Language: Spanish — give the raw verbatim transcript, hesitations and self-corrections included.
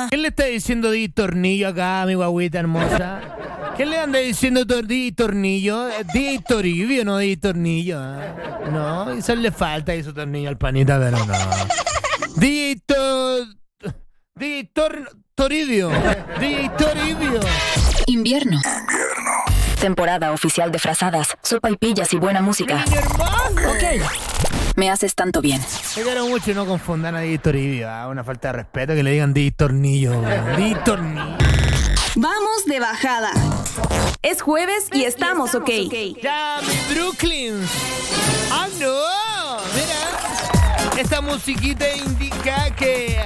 ¿Qué le está diciendo di tornillo acá a mi guagüita hermosa? ¿Qué le anda diciendo tor- di tornillo? Di toribio, no di tornillo. ¿eh? No, eso le falta ahí su tornillo al panita, pero no. Di to... Di tor... toribio. Di toribio. Invierno. Temporada oficial de frazadas, sopa y pillas y buena música. ¡Mi hermano! Ok. Me haces tanto bien. Te quiero mucho y no confundan a Di Toribio. ¿eh? Una falta de respeto que le digan Di Tornillo. Di Tornillo. Vamos de bajada. Es jueves y estamos ok. ¡Ya, mi Brooklyn! ¡Ah, no! Mira, esta musiquita indica que